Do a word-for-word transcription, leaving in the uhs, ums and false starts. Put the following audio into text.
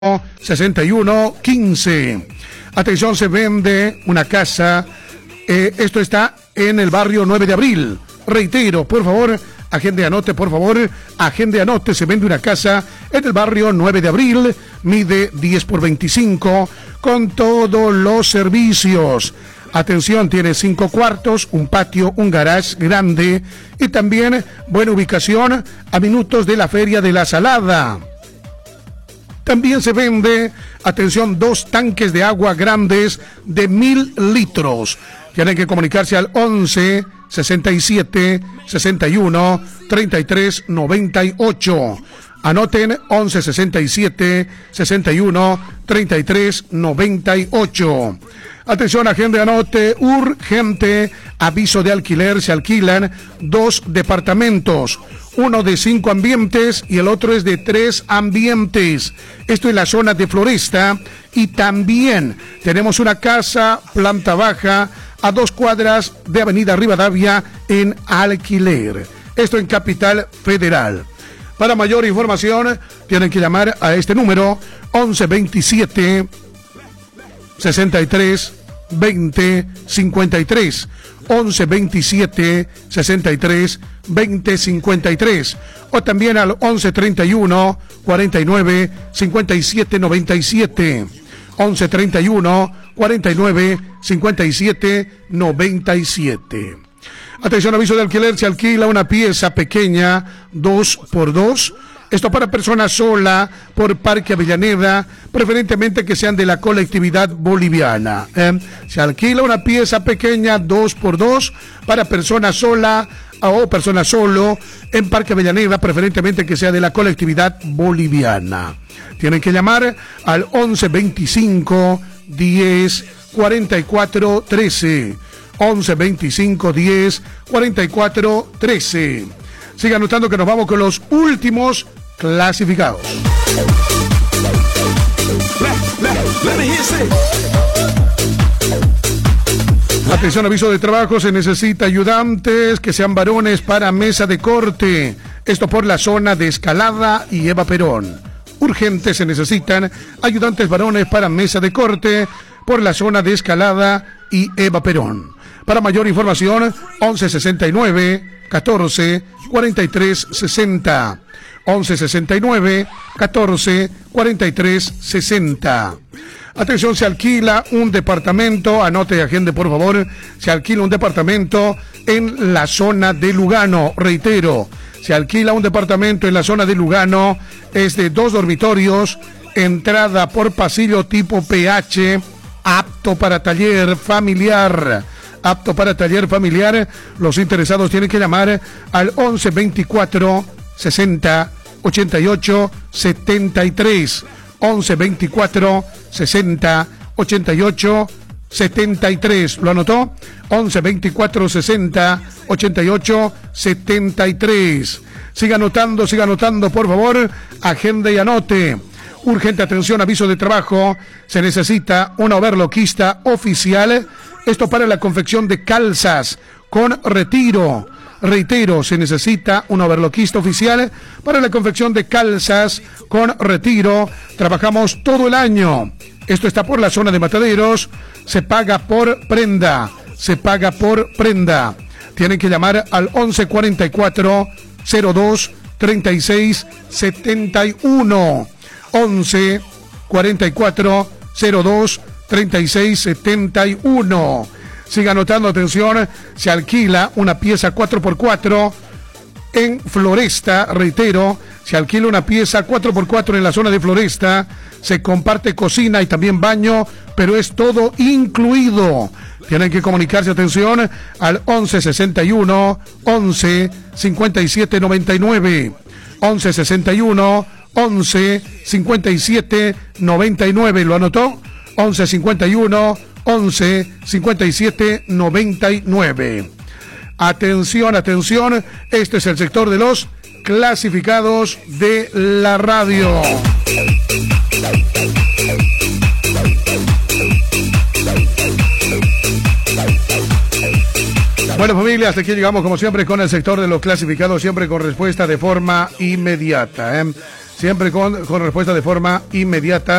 sesenta y uno quince. Atención, se vende una casa. Eh, esto está en el barrio nueve de abril. Reitero, por favor, agende, anote, por favor, agende, anote. Se vende una casa en el barrio nueve de abril. Mide diez por veinticinco con todos los servicios. Atención, tiene cinco cuartos, un patio, un garage grande y también buena ubicación a minutos de la Feria de la Salada. También se vende, atención, dos tanques de agua grandes de mil litros. Tienen que comunicarse al once sesenta y siete sesenta y uno treinta y tres noventa y ocho. Anoten once sesenta y siete sesenta y uno treinta y tres noventa y ocho. Atención, agente, anote, urgente, aviso de alquiler. Se alquilan dos departamentos, uno de cinco ambientes y el otro es de tres ambientes. Esto en la zona de Floresta. Y también tenemos una casa, planta baja, a dos cuadras de Avenida Rivadavia en alquiler. Esto en Capital Federal. Para mayor información, tienen que llamar a este número once veintisiete sesenta y tres veinte cincuenta y tres. once veintisiete sesenta y tres veinte cincuenta y tres. O también al once treinta y uno cuarenta y nueve cincuenta y siete noventa y siete. once treinta y uno cuarenta y nueve cincuenta y siete noventa y siete. Atención, aviso de alquiler. Se alquila una pieza pequeña dos por dos. Esto para personas sola por Parque Avellaneda, preferentemente que sean de la colectividad boliviana. ¿eh? Se alquila una pieza pequeña dos por dos para personas sola o personas solo en Parque Avellaneda, preferentemente que sea de la colectividad boliviana. Tienen que llamar al once veinticinco diez cuarenta y cuatro trece. once veinticinco diez cuarenta y cuatro trece. Sigan notando que nos vamos con los últimos clasificados. Atención, aviso de trabajo. Se necesita ayudantes que sean varones para mesa de corte. Esto por la zona de Escalada y Eva Perón. Urgente, se necesitan ayudantes varones para mesa de corte por la zona de Escalada y Eva Perón. Para mayor información, once sesenta y nueve catorce cuarenta y tres sesenta. once sesenta y nueve catorce cuarenta y tres sesenta. Atención, se alquila un departamento, anote, agende, por favor, se alquila un departamento en la zona de Lugano. Reitero, se alquila un departamento en la zona de Lugano, es de dos dormitorios, entrada por pasillo tipo P H, apto para taller familiar. Apto para taller familiar. Los interesados tienen que llamar al once veinticuatro sesenta ochenta y ocho setenta y tres. once veinticuatro sesenta ochenta y ocho setenta y tres. ¿Lo anotó? once veinticuatro sesenta ochenta y ocho setenta y tres. Siga anotando, siga anotando, por favor. Agenda y anote. Urgente, atención, aviso de trabajo. Se necesita una overloquista oficial. Esto para la confección de calzas con retiro. Reitero, se necesita un overloquista oficial para la confección de calzas con retiro. Trabajamos todo el año. Esto está por la zona de Mataderos. Se paga por prenda. Se paga por prenda. Tienen que llamar al once cuarenta y cuatro cero dos treinta y seis setenta y uno. once cuarenta y cuatro cero dos treinta y seis setenta y uno. Siga anotando, atención, se alquila una pieza cuatro por cuatro en Floresta. Reitero, se alquila una pieza cuatro por cuatro en la zona de Floresta. Se comparte cocina y también baño, pero es todo incluido. Tienen que comunicarse, atención, al once sesenta y uno once cincuenta y siete noventa y nueve. once sesenta y uno once cincuenta y siete noventa y nueve. ¿Lo anotó? once cincuenta y uno once cincuenta y siete noventa y nueve. Atención, atención, este es el sector de los clasificados de la radio. Bueno, familia, hasta aquí llegamos como siempre con el sector de los clasificados, siempre con respuesta de forma inmediata, ¿eh? siempre con, con respuesta de forma inmediata.